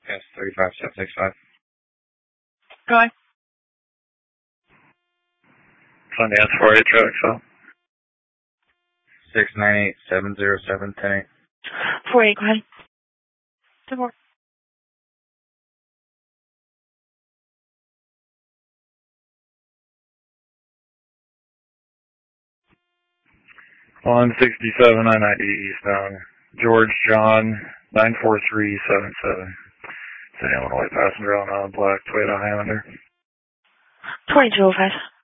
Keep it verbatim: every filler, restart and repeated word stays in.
Yes, thirty-five seven six five. Go ahead. Sundance four eight traffic cell. six nine eight seven zero seven ten eight. four eight, go ahead. Support. one sixty-seven nine ninety eastbound. George John nine four three seven seven. It's an Illinois passenger on a black Toyota Highlander. twenty-two oh five.